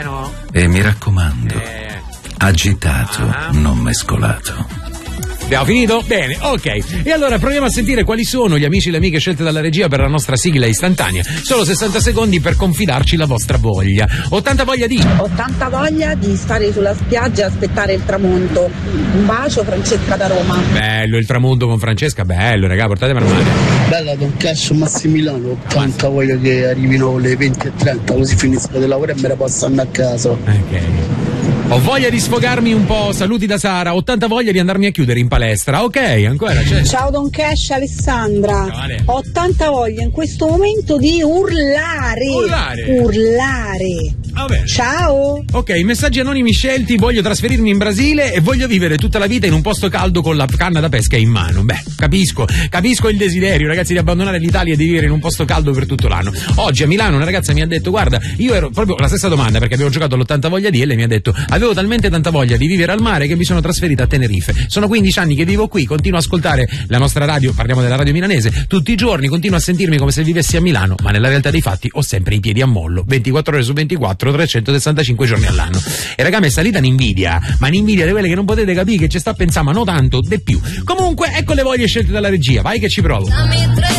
E mi raccomando, agitato, non mescolato. Abbiamo finito? Bene, ok. E allora proviamo a sentire quali sono gli amici e le amiche scelte dalla regia per la nostra sigla istantanea. Solo 60 secondi per confidarci la vostra voglia. 80 voglia di... Ho tanta voglia di stare sulla spiaggia e aspettare il tramonto. Un bacio, Francesca da Roma. Bello il tramonto con Francesca, bello, raga, portatemi la mano. Bella Don Cash Massimiliano, ho tanta voglia che arrivino le 20:30 così finisco di lavorare e me ne posso andare a casa. Ok. Ho voglia di sfogarmi un po', saluti da Sara, ho tanta voglia di andarmi a chiudere in palestra, ok, ancora c'è. Ciao Don Cash, Alessandra. Vale. Ho tanta voglia in questo momento di urlare. Vabbè. Ciao. Ok, messaggi anonimi scelti, voglio trasferirmi in Brasile e voglio vivere tutta la vita in un posto caldo con la canna da pesca in mano. Beh, capisco il desiderio, ragazzi, di abbandonare l'Italia e di vivere in un posto caldo per tutto l'anno. Oggi a Milano una ragazza mi ha detto, guarda, io ero proprio la stessa domanda perché avevo giocato all'80 voglia di e lei mi ha detto, avevo talmente tanta voglia di vivere al mare che mi sono trasferita a Tenerife. Sono 15 anni che vivo qui, continuo a ascoltare la nostra radio, parliamo della radio milanese, tutti i giorni, continuo a sentirmi come se vivessi a Milano, ma nella realtà dei fatti ho sempre i piedi a mollo, 24 ore su 24, 365 giorni all'anno. E raga, mi è salita un'invidia, ma un'invidia di quelle che non potete capire, che ci sta pensando, ma no tanto, de più. Comunque, ecco le voglie scelte dalla regia, vai che ci provo.